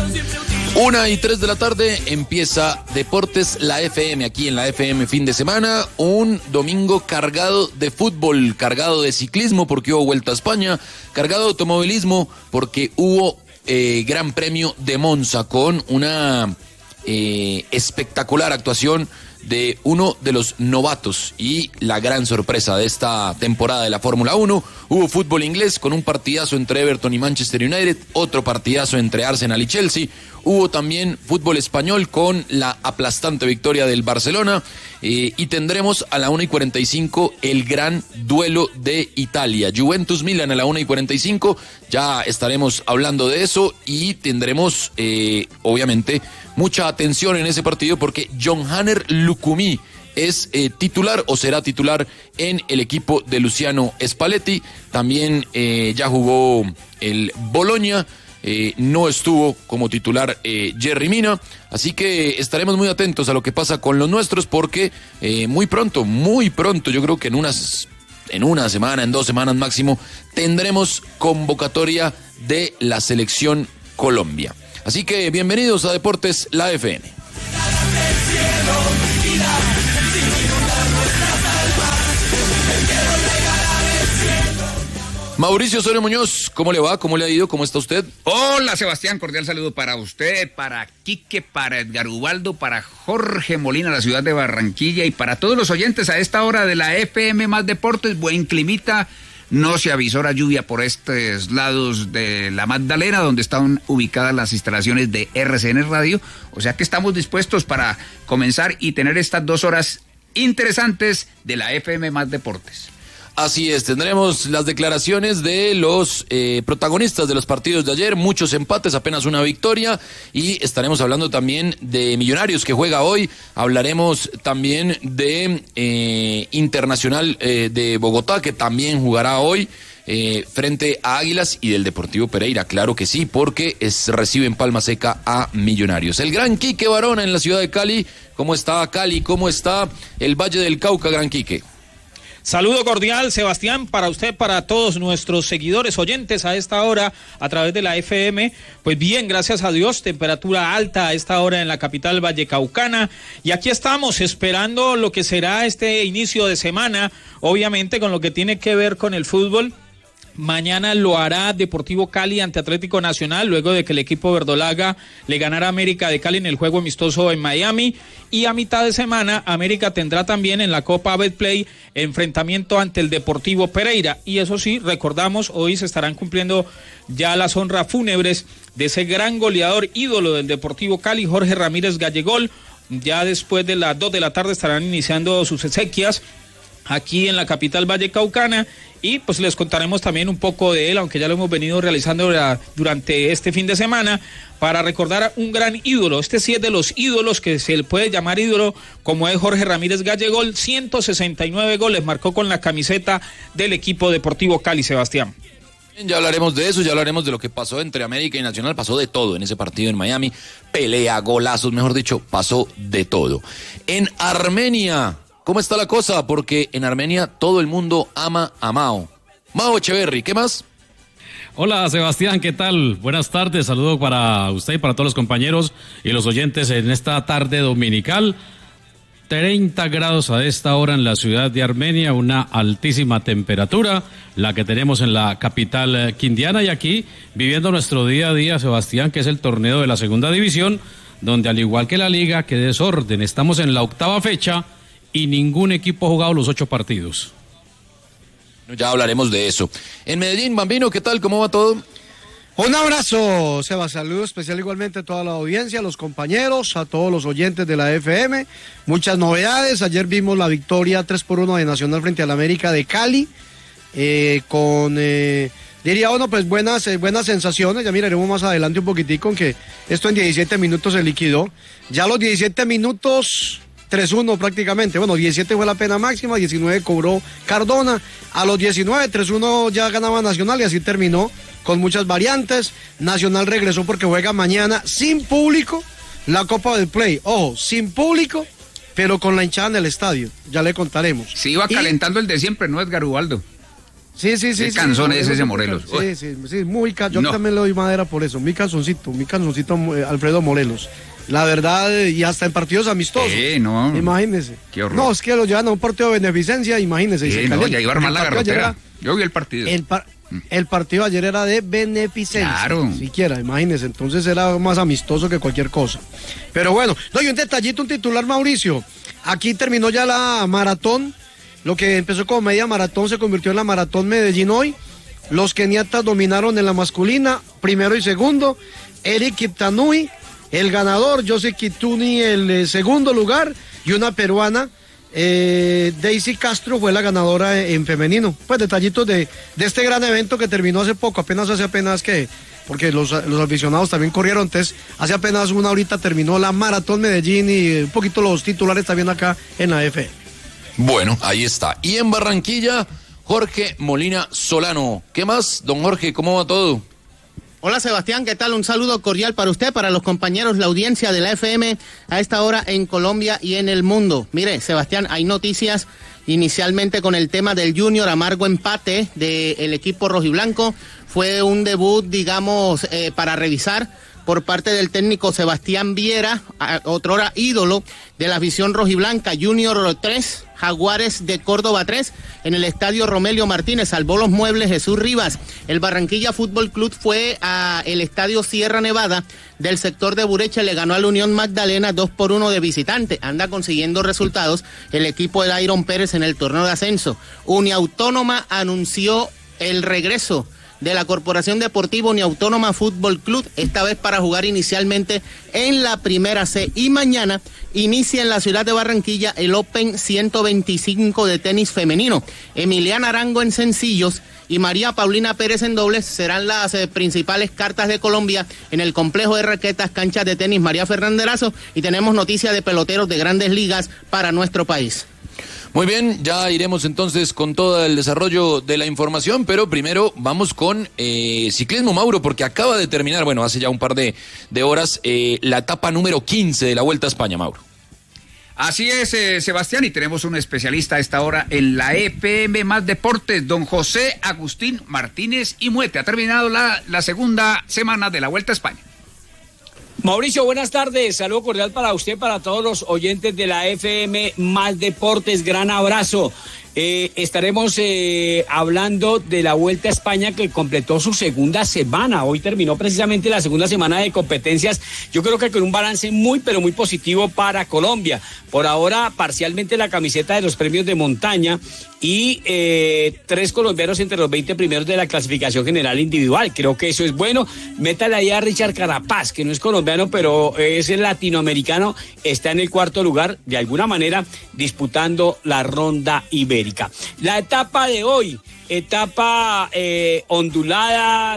1:03 de la tarde empieza Deportes La FM, aquí en la FM fin de semana, un domingo cargado de fútbol, cargado de ciclismo porque hubo Vuelta a España, cargado de automovilismo porque hubo Gran Premio de Monza con una espectacular actuación de uno de los novatos y la gran sorpresa de esta temporada de la Fórmula 1. Hubo fútbol inglés con un partidazo entre Everton y Manchester United, otro partidazo entre Arsenal y Chelsea. Hubo también fútbol español con la aplastante victoria del Barcelona y tendremos a la 1:45 el gran duelo de Italia. Juventus-Milan a la 1:45, ya estaremos hablando de eso y tendremos obviamente mucha atención en ese partido porque John-Hanner Lucumí es titular o será titular en el equipo de Luciano Spalletti. También ya jugó el Bologna. No estuvo como titular Yerry Mina, así que estaremos muy atentos a lo que pasa con los nuestros porque muy pronto, yo creo que en una semana, en 2 semanas máximo, tendremos convocatoria de la selección Colombia. Así que bienvenidos a Deportes La FN. Mauricio Osorio Muñoz, ¿cómo le va? ¿Cómo le ha ido? ¿Cómo está usted? Hola, Sebastián, cordial saludo para usted, para Quique, para Edgar Ubaldo, para Jorge Molina, la ciudad de Barranquilla, y para todos los oyentes a esta hora de la FM Más Deportes. Buen climita, no se avisora lluvia por estos lados de la Magdalena, donde están ubicadas las instalaciones de RCN Radio, o sea que estamos dispuestos para comenzar y tener estas 2 horas interesantes de la FM Más Deportes. Así es, tendremos las declaraciones de los protagonistas de los partidos de ayer, muchos empates, apenas una victoria, y estaremos hablando también de Millonarios que juega hoy, hablaremos también de Internacional de Bogotá que también jugará hoy frente a Águilas, y del Deportivo Pereira, claro que sí, porque recibe en Palma Seca a Millonarios. El gran Quique Barona en la ciudad de Cali. ¿Cómo está Cali? ¿Cómo está el Valle del Cauca, gran Quique? Saludo cordial, Sebastián, para usted, para todos nuestros seguidores, oyentes a esta hora a través de la FM. Pues bien, gracias a Dios, temperatura alta a esta hora en la capital vallecaucana. Y aquí estamos esperando lo que será este inicio de semana, obviamente con lo que tiene que ver con el fútbol. Mañana lo hará Deportivo Cali ante Atlético Nacional, luego de que el equipo verdolaga le ganara a América de Cali en el juego amistoso en Miami. Y a mitad de semana, América tendrá también en la Copa Betplay enfrentamiento ante el Deportivo Pereira. Y eso sí, recordamos, hoy se estarán cumpliendo ya las honras fúnebres de ese gran goleador ídolo del Deportivo Cali, Jorge Ramírez Gallegol. Ya después de las 2 de la tarde estarán iniciando sus exequias aquí en la capital vallecaucana, y pues les contaremos también un poco de él, aunque ya lo hemos venido realizando durante este fin de semana, para recordar a un gran ídolo. Este sí es de los ídolos que se le puede llamar ídolo, como es Jorge Ramírez Gallegol. 169 goles marcó con la camiseta del equipo Deportivo Cali, Sebastián. Ya hablaremos de eso, ya hablaremos de lo que pasó entre América y Nacional. Pasó de todo en ese partido en Miami, pelea, golazos, mejor dicho, pasó de todo. En Armenia, ¿cómo está la cosa? Porque en Armenia todo el mundo ama a Mao. Mao Echeverry, ¿qué más? Hola Sebastián, ¿qué tal? Buenas tardes, saludo para usted y para todos los compañeros y los oyentes en esta tarde dominical. 30 grados a esta hora en la ciudad de Armenia, una altísima temperatura, la que tenemos en la capital quindiana, y aquí viviendo nuestro día a día, Sebastián, que es el torneo de la segunda división, donde al igual que la liga, qué desorden, estamos en la 8ª fecha y ningún equipo ha jugado los 8 partidos. Ya hablaremos de eso. En Medellín, Bambino, ¿qué tal? ¿Cómo va todo? Un abrazo, Seba, saludo especial igualmente a toda la audiencia, a los compañeros, a todos los oyentes de la FM. Muchas novedades, ayer vimos la victoria 3-1 de Nacional frente al América de Cali, diría uno, pues buenas sensaciones. Ya miraremos más adelante un poquitico, aunque esto en 17 minutos se liquidó. Ya a los 17 minutos... 3-1 prácticamente, bueno, 17 fue la pena máxima, 19 cobró Cardona, a los 19, 3-1 ya ganaba Nacional y así terminó con muchas variantes. Nacional regresó porque juega mañana sin público la Copa del Play, ojo, sin público, pero con la hinchada en el estadio, ya le contaremos. Se iba calentando el de siempre, ¿no, Edgar Ubaldo? Sí. Qué cansón es ese Morelos. Sí, muy yo también le doy madera por eso, mi canzoncito Alfredo Morelos. La verdad, y hasta en partidos amistosos. No. Imagínese. Qué horror. No, es que lo llevan a un partido de beneficencia, imagínese. Ya iba a armar la garrotera. Yo vi el partido. El partido ayer era de beneficencia. Claro. Siquiera, imagínese. Entonces era más amistoso que cualquier cosa. Pero bueno, y un detallito, un titular, Mauricio. Aquí terminó ya la maratón. Lo que empezó como media maratón se convirtió en la maratón Medellín hoy. Los keniatas dominaron en la masculina, primero y segundo. Eric Kiptanui, el ganador. José Kituni, el segundo lugar. Y una peruana, Daisy Castro, fue la ganadora en femenino. Pues detallitos de este gran evento que terminó hace poco, porque los aficionados también corrieron, entonces hace apenas una horita terminó la maratón Medellín y un poquito los titulares también acá en la F. Bueno, ahí está. Y en Barranquilla, Jorge Molina Solano. ¿Qué más, don Jorge? ¿Cómo va todo? Hola Sebastián, ¿qué tal? Un saludo cordial para usted, para los compañeros, la audiencia de la FM a esta hora en Colombia y en el mundo. Mire, Sebastián, hay noticias inicialmente con el tema del Junior, amargo empate del equipo rojiblanco. Fue un debut, digamos, para revisar por parte del técnico Sebastián Viera, otrora ídolo de la afición rojiblanca. Junior 3, Jaguares de Córdoba 3, en el estadio Romelio Martínez. Salvó los muebles Jesús Rivas. El Barranquilla Fútbol Club fue a el estadio Sierra Nevada del sector de Burecha, le ganó a la Unión Magdalena 2-1 de visitante. Anda consiguiendo resultados el equipo de Iron Pérez en el torneo de ascenso. Uniautónoma anunció el regreso de la Corporación Deportiva Uniautónoma Fútbol Club, esta vez para jugar inicialmente en la Primera C. Y mañana inicia en la ciudad de Barranquilla el Open 125 de tenis femenino. Emiliana Arango en sencillos y María Paulina Pérez en dobles serán las principales cartas de Colombia en el complejo de raquetas canchas de tenis María Fernández Lazo, y tenemos noticias de peloteros de grandes ligas para nuestro país. Muy bien, ya iremos entonces con todo el desarrollo de la información, pero primero vamos con ciclismo, Mauro, porque acaba de terminar, bueno, hace ya un par de horas, la etapa número 15 de la Vuelta a España, Mauro. Así es, Sebastián, y tenemos un especialista a esta hora en la FM Más Deportes, don José Agustín Martínez y Muete. Ha terminado la segunda semana de la Vuelta a España. Mauricio, buenas tardes, saludo cordial para usted, para todos los oyentes de la FM Más Deportes, gran abrazo. Estaremos hablando de la Vuelta a España, que completó su segunda semana. Hoy terminó precisamente la segunda semana de competencias. Yo creo que con un balance muy, pero muy positivo para Colombia. Por ahora, parcialmente la camiseta de los premios de montaña y 3 colombianos entre los 20 primeros de la clasificación general individual. Creo que eso es bueno. Métale ahí a Richard Carapaz, que no es colombiano, pero es el latinoamericano. Está en el cuarto lugar, de alguna manera, disputando la ronda ibérica. La etapa de hoy, etapa ondulada,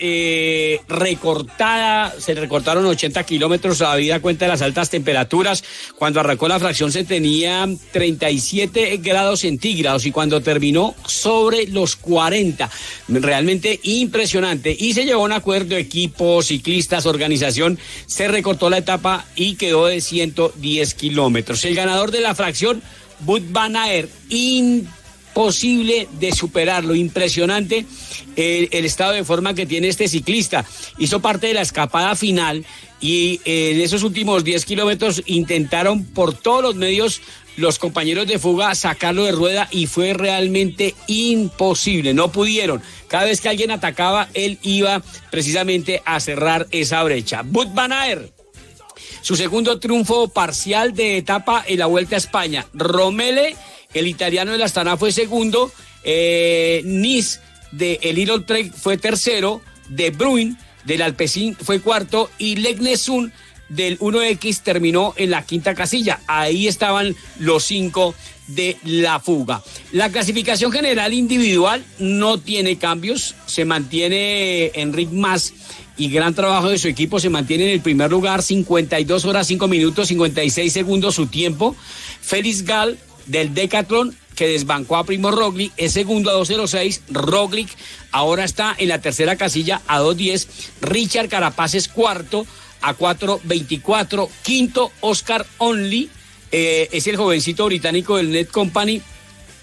recortada, se recortaron 80 kilómetros a vida cuenta de las altas temperaturas. Cuando arrancó la fracción se tenía 37 grados centígrados y cuando terminó sobre los 40. Realmente impresionante. Y se llegó a un acuerdo, equipos, ciclistas, organización, se recortó la etapa y quedó de 110 kilómetros. El ganador de la fracción, Wout van Aert, imposible de superarlo, impresionante el estado de forma que tiene este ciclista. Hizo parte de la escapada final y en esos últimos 10 kilómetros intentaron por todos los medios los compañeros de fuga sacarlo de rueda y fue realmente imposible, no pudieron. Cada vez que alguien atacaba, él iba precisamente a cerrar esa brecha. Wout van Aert, su segundo triunfo parcial de etapa en la Vuelta a España. Romele, el italiano del Astana, fue segundo. Nice, de el Little Trek, fue tercero. De Bruyne, del Alpecin, fue cuarto. Y Legnesun, del 1X, terminó en la quinta casilla. Ahí estaban los 5 de la fuga. La clasificación general individual no tiene cambios. Se mantiene Enric Mas y gran trabajo de su equipo, se mantiene en el primer lugar, 52 horas, 5 minutos, 56 segundos su tiempo. Félix Gall, del Decathlon, que desbancó a Primo Roglic, es segundo a 2:06. Roglic ahora está en la tercera casilla a 2:10. Richard Carapaz es cuarto a 4:24. Quinto, Oscar Onley, es el jovencito británico del Net Company,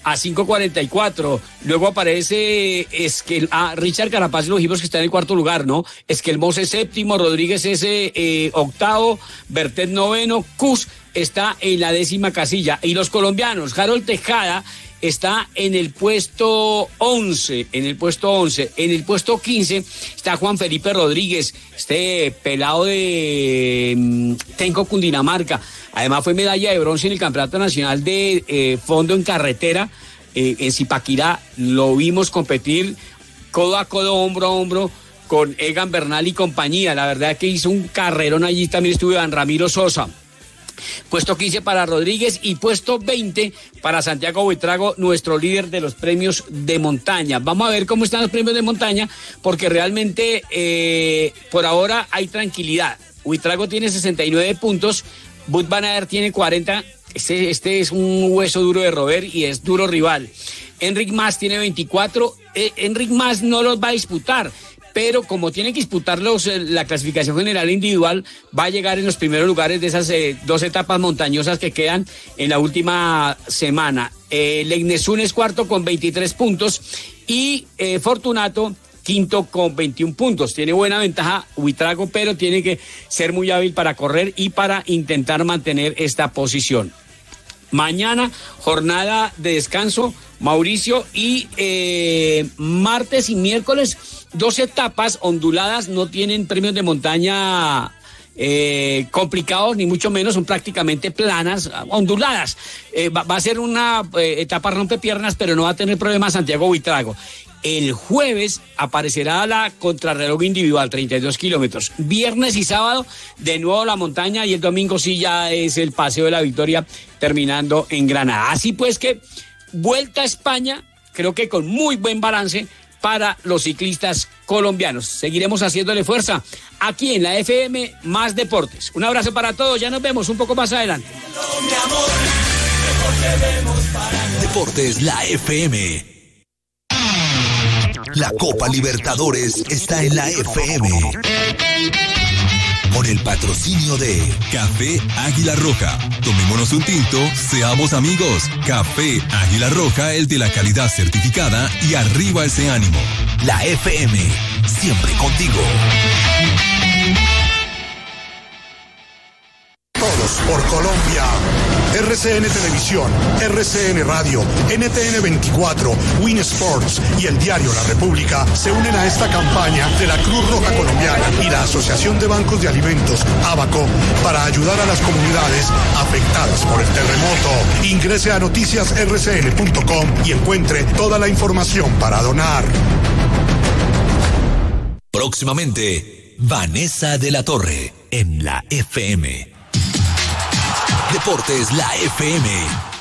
a 5.44. Luego aparece Richard Carapaz, los dijimos que está en el cuarto lugar, ¿no? Esquelmos es séptimo, Rodríguez es octavo, Bertet noveno, Cus está en la 10ª casilla. Y los colombianos, Harold Tejada está en el puesto 11, En el puesto 15 está Juan Felipe Rodríguez, este pelado de Tenco, Cundinamarca. Además fue medalla de bronce en el Campeonato Nacional de Fondo en Carretera en Zipaquirá. Lo vimos competir codo a codo, hombro a hombro con Egan Bernal y compañía. La verdad es que hizo un carrerón allí. También estuvo Iván Ramiro Sosa. Puesto 15 para Rodríguez y puesto 20 para Santiago Buitrago, nuestro líder de los premios de montaña. Vamos a ver cómo están los premios de montaña, porque realmente por ahora hay tranquilidad. Buitrago tiene 69 puntos, Wout van Aert tiene 40. Este es un hueso duro de roer y es duro rival. Enric Mas tiene 24. Enric Mas no los va a disputar, pero como tiene que disputarlos la clasificación general individual, va a llegar en los primeros lugares de esas 2 etapas montañosas que quedan en la última semana. Legnesun es cuarto con 23 puntos y Fortunato quinto con 21 puntos. Tiene buena ventaja Buitrago, pero tiene que ser muy hábil para correr y para intentar mantener esta posición. Mañana, jornada de descanso, Mauricio, y martes y miércoles, 2 etapas onduladas. No tienen premios de montaña complicados, ni mucho menos, son prácticamente planas, onduladas. Va a ser una etapa rompepiernas, pero no va a tener problemas Santiago Buitrago. El jueves aparecerá la contrarreloj individual, 32 kilómetros. Viernes y sábado, de nuevo la montaña, y el domingo sí ya es el Paseo de la Victoria, terminando en Granada. Así pues que, Vuelta a España, creo que con muy buen balance para los ciclistas colombianos. Seguiremos haciéndole fuerza aquí en la FM Más Deportes. Un abrazo para todos, ya nos vemos un poco más adelante. Deportes, la FM. La Copa Libertadores está en la FM. Con el patrocinio de Café Águila Roja. Tomémonos un tinto, seamos amigos. Café Águila Roja, el de la calidad certificada, y arriba ese ánimo. La FM, siempre contigo. Todos por Colombia. RCN Televisión, RCN Radio, NTN 24, Win Sports y el diario La República se unen a esta campaña de la Cruz Roja Colombiana y la Asociación de Bancos de Alimentos, ABACO, para ayudar a las comunidades afectadas por el terremoto. Ingrese a noticiasrcn.com y encuentre toda la información para donar. Próximamente, Vanessa de la Torre en la FM. Deportes, la FM.